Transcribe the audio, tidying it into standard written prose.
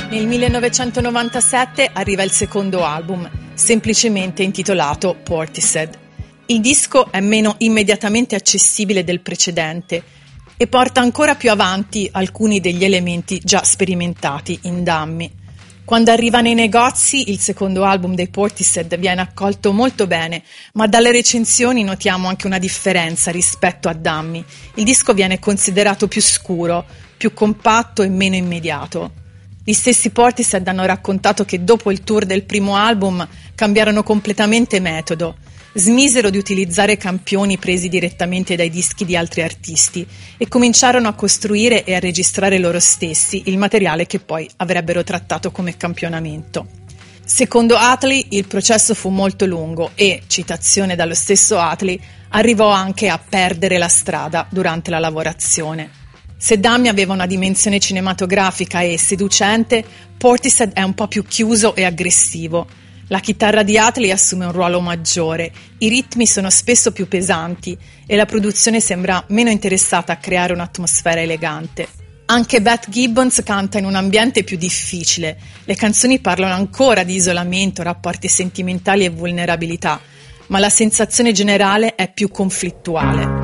Nel 1997 arriva il secondo album, semplicemente intitolato Portishead. Il disco è meno immediatamente accessibile del precedente e porta ancora più avanti alcuni degli elementi già sperimentati in Dummy. Quando arriva nei negozi, il secondo album dei Portishead viene accolto molto bene, ma dalle recensioni notiamo anche una differenza rispetto a Dummy. Il disco viene considerato più scuro, più compatto e meno immediato. Gli stessi Portishead hanno raccontato che dopo il tour del primo album cambiarono completamente metodo. Smisero di utilizzare campioni presi direttamente dai dischi di altri artisti e cominciarono a costruire e a registrare loro stessi il materiale che poi avrebbero trattato come campionamento. Secondo Utley il processo fu molto lungo e, citazione dallo stesso Utley, arrivò anche a perdere la strada durante la lavorazione. Se Dummy aveva una dimensione cinematografica e seducente, Portishead è un po' più chiuso e aggressivo. La chitarra di Utley assume un ruolo maggiore, i ritmi sono spesso più pesanti e la produzione sembra meno interessata a creare un'atmosfera elegante. Anche Beth Gibbons canta in un ambiente più difficile. Le canzoni parlano ancora di isolamento, rapporti sentimentali e vulnerabilità, ma la sensazione generale è più conflittuale.